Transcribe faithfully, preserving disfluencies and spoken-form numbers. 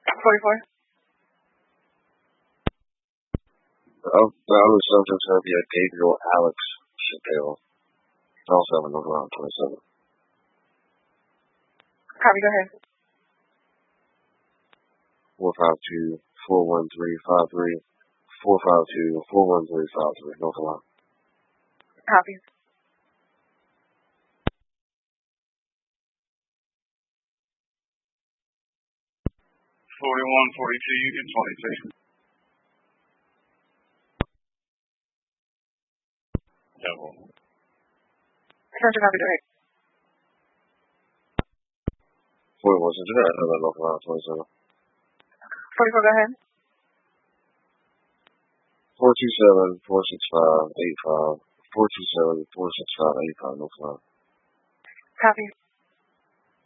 forty-four. Oh, the other subject's going to be a Gabriel Alex Chappelle. I also have a North Carolina twenty-seven. Copy, go ahead. four five two, four one three five three, four five two, four one three five three, North Carolina. Copy. forty-one, forty-two, Union twenty-two. Double. Central, copy, go ahead. forty-one, Central, I have a North Carolina twenty-seven. forty-four, go ahead. four two seven, four six five, eight five, four two seven, four six five, eight five, North Carolina. Copy.